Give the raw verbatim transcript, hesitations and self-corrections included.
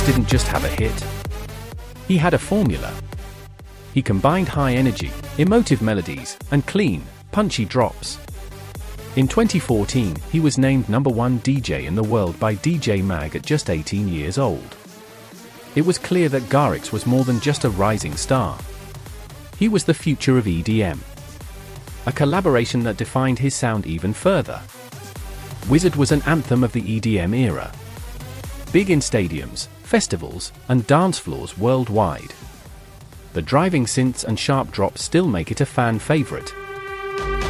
didn't just have a hit. He had a formula. He combined high energy, emotive melodies, and clean, punchy drops. In twenty fourteen, he was named number one D J in the world by D J Mag at just eighteen years old. It was clear that Garrix was more than just a rising star. He was the future of E D M. A collaboration that defined his sound even further. Wizard was an anthem of the E D M era. Big in stadiums, festivals, and dance floors worldwide. The driving synths and sharp drops still make it a fan favorite,